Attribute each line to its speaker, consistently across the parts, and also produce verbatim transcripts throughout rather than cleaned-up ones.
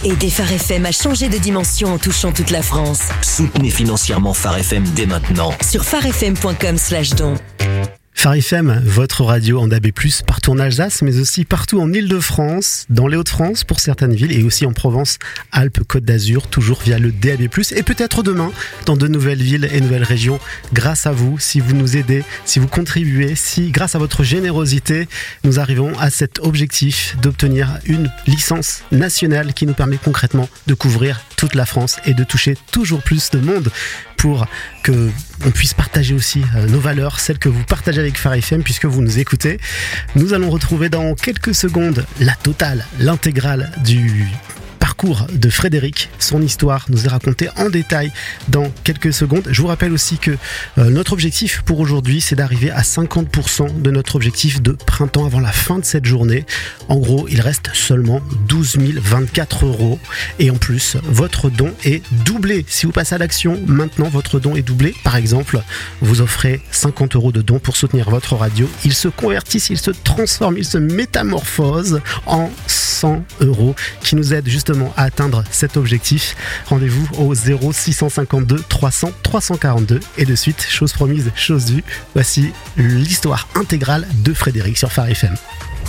Speaker 1: Aidez Phare F M à changer de dimension en touchant toute la France.
Speaker 2: Soutenez financièrement Phare F M dès maintenant.
Speaker 1: Sur pharefm point com slash don.
Speaker 3: Phare F M, votre radio en D A B plus, partout en Alsace, mais aussi partout en Île-de-France, dans les Hauts-de-France pour certaines villes, et aussi en Provence, Alpes, Côte d'Azur, toujours via le D A B plus, et peut-être demain dans de nouvelles villes et nouvelles régions. Grâce à vous, si vous nous aidez, si vous contribuez, si grâce à votre générosité, nous arrivons à cet objectif d'obtenir une licence nationale qui nous permet concrètement de couvrir toute la France et de toucher toujours plus de monde pour que on puisse partager aussi euh, nos valeurs, celles que vous partagez avec Phare F M puisque vous nous écoutez. Nous allons retrouver dans quelques secondes la totale, l'intégrale du parcours de Frédéric. Son histoire nous est racontée en détail dans quelques secondes. Je vous rappelle aussi que euh, notre objectif pour aujourd'hui, c'est d'arriver à cinquante pour cent de notre objectif de printemps avant la fin de cette journée. En gros, il reste seulement douze mille vingt-quatre euros. Et en plus, votre don est doublé. Si vous passez à l'action, maintenant, votre don est doublé. Par exemple, vous offrez cinquante euros de don pour soutenir votre radio. Ils se convertissent, ils se transforment, ils se métamorphosent en cent euros qui nous aident justement à atteindre cet objectif. Rendez-vous au zéro six cent cinquante-deux trois cents trois cent quarante-deux. Et de suite, chose promise, chose due, voici l'histoire intégrale de Frédéric sur Phare F M.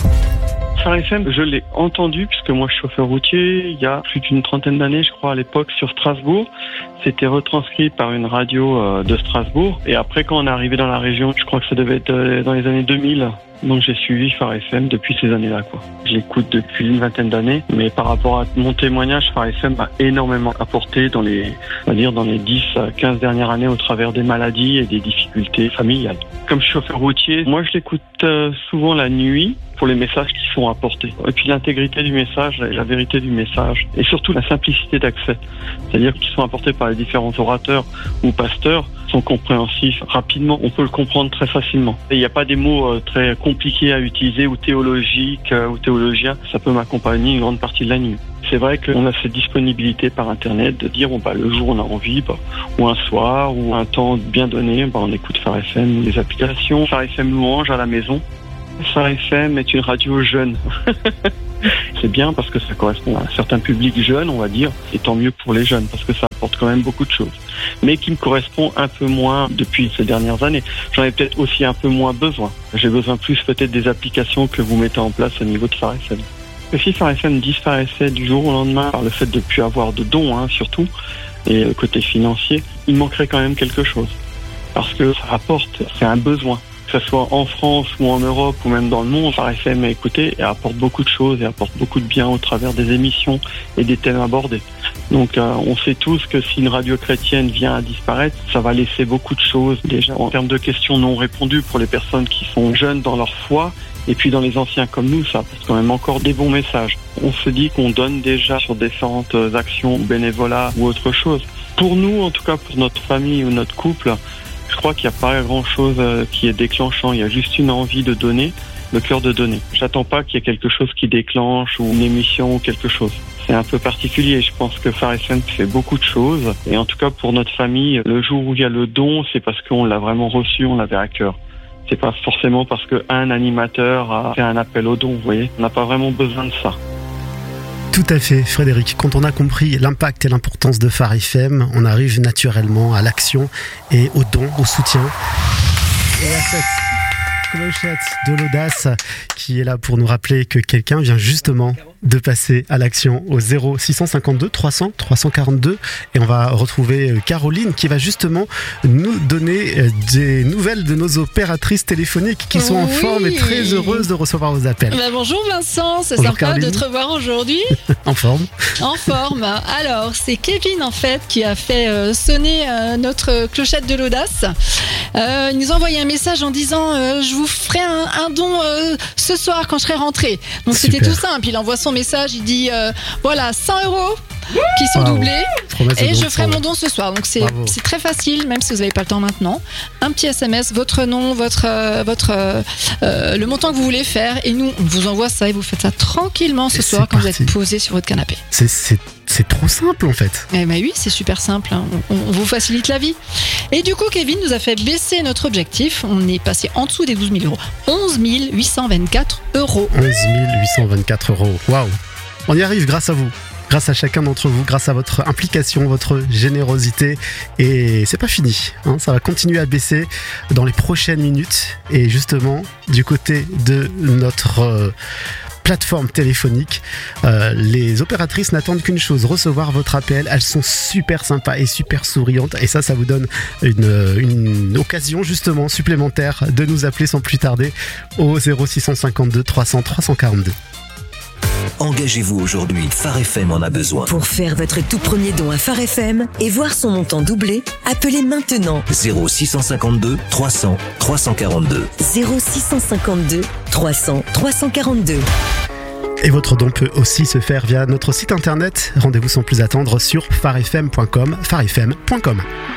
Speaker 4: Phare F M, je l'ai entendu puisque moi je suis chauffeur routier il y a plus d'une trentaine d'années, je crois, à l'époque sur Strasbourg. C'était retranscrit par une radio de Strasbourg. Et après, quand on est arrivé dans la région, je crois que ça devait être dans les années deux mille. Donc j'ai suivi Phare F M depuis ces années-là, quoi. Je l'écoute depuis une vingtaine d'années, mais par rapport à mon témoignage, Phare F M m'a énormément apporté dans les, on va dire, dans les dix à quinze dernières années au travers des maladies et des difficultés familiales. Comme je suis chauffeur routier, moi je l'écoute souvent la nuit pour les messages qui sont apportés. Et puis l'intégrité du message, la vérité du message, et surtout la simplicité d'accès. C'est-à-dire qu'ils sont apportés par les différents orateurs ou pasteurs, sont compréhensifs rapidement, on peut le comprendre très facilement. Et il n'y a pas des mots euh, très compliqués à utiliser ou théologiques euh, ou théologiens, ça peut m'accompagner une grande partie de la nuit. C'est vrai qu'on a cette disponibilité par internet de dire bon, bah, le jour on a envie, bah, ou un soir, ou un temps bien donné, bah, on écoute Phare F M ou les applications, Phare F M Louange à la maison. Phare F M est une radio jeune. C'est bien parce que ça correspond à un certain public jeune, on va dire, et tant mieux pour les jeunes parce que ça apporte quand même beaucoup de choses. Mais qui me correspond un peu moins depuis ces dernières années. J'en ai peut-être aussi un peu moins besoin. J'ai besoin plus peut-être des applications que vous mettez en place au niveau de Phare F M. Et si Phare F M disparaissait du jour au lendemain par le fait de ne plus avoir de dons, hein, surtout, et le côté financier, il manquerait quand même quelque chose. Parce que ça apporte, c'est un besoin. Que ce soit en France ou en Europe ou même dans le monde, Phare F M est écouté et apporte beaucoup de choses et apporte beaucoup de bien au travers des émissions et des thèmes abordés. Donc euh, on sait tous que si une radio chrétienne vient à disparaître, ça va laisser beaucoup de choses déjà en termes de questions non répondues pour les personnes qui sont jeunes dans leur foi. Et puis dans les anciens comme nous, ça apporte quand même encore des bons messages. On se dit qu'on donne déjà sur différentes actions ou bénévolat ou autre chose. Pour nous, en tout cas pour notre famille ou notre couple, je crois qu'il n'y a pas grand-chose qui est déclenchant. Il y a juste une envie de donner, le cœur de donner. J'attends pas qu'il y ait quelque chose qui déclenche ou une émission ou quelque chose. C'est un peu particulier. Je pense que Phare F M fait beaucoup de choses. Et en tout cas, pour notre famille, le jour où il y a le don, c'est parce qu'on l'a vraiment reçu, on l'avait à cœur. C'est pas forcément parce qu'un animateur a fait un appel au don, vous voyez. On n'a pas vraiment besoin de ça.
Speaker 3: Tout à fait, Frédéric. Quand on a compris l'impact et l'importance de Phare F M, on arrive naturellement à l'action et au don, au soutien. Et à cette clochette de l'audace qui est là pour nous rappeler que quelqu'un vient justement de passer à l'action au zéro six cent cinquante-deux trois cents trois cent quarante-deux. Et on va retrouver Caroline qui va justement nous donner des nouvelles de nos opératrices téléphoniques qui sont oui. en forme et très heureuses de recevoir vos appels.
Speaker 5: Bah bonjour Vincent, c'est
Speaker 3: bonjour
Speaker 5: sympa
Speaker 3: Caroline.
Speaker 5: de te revoir aujourd'hui.
Speaker 3: En forme.
Speaker 5: En forme. Alors, c'est Kevin en fait qui a fait euh, sonner euh, notre clochette de l'audace. Euh, il nous a envoyé un message en disant euh, je vous ferai un, un don euh, ce soir quand je serai rentré. Donc Super. C'était tout simple. Il envoie son message, il dit euh, voilà cent euros qui sont wow. doublés et je ferai mon don ce soir. Donc c'est, c'est très facile, même si vous n'avez pas le temps maintenant. Un petit S M S, votre nom, votre, euh, votre, euh, euh, le montant que vous voulez faire et nous on vous envoie ça et vous faites ça tranquillement ce et soir quand parti. Vous êtes posé sur votre canapé.
Speaker 3: C'est, c'est, c'est trop simple en fait.
Speaker 5: Eh ben oui, c'est super simple. Hein. On, on vous facilite la vie. Et du coup, Kevin nous a fait baisser notre objectif. On est passé en dessous des douze mille euros. onze mille huit cent vingt-quatre euros.
Speaker 3: onze mille huit cent vingt-quatre euros. Waouh! On y arrive grâce à vous. grâce à chacun d'entre vous, grâce à votre implication, votre générosité. Et c'est pas fini, hein, ça va continuer à baisser dans les prochaines minutes. Et justement, du côté de notre euh, plateforme téléphonique, euh, les opératrices n'attendent qu'une chose, recevoir votre appel. Elles sont super sympas et super souriantes, et ça, ça vous donne une, une occasion justement supplémentaire de nous appeler sans plus tarder au zéro six cent cinquante-deux trois cents trois cent quarante-deux.
Speaker 2: Engagez-vous aujourd'hui, Phare F M en a besoin.
Speaker 1: Pour faire votre tout premier don à Phare F M et voir son montant doubler, appelez maintenant
Speaker 2: zéro six cent cinquante-deux trois cents trois cent quarante-deux.
Speaker 1: zéro six cent cinquante-deux trois cents trois cent quarante-deux.
Speaker 3: Et votre don peut aussi se faire via notre site internet. Rendez-vous sans plus attendre sur phare f m point com, phare f m point com.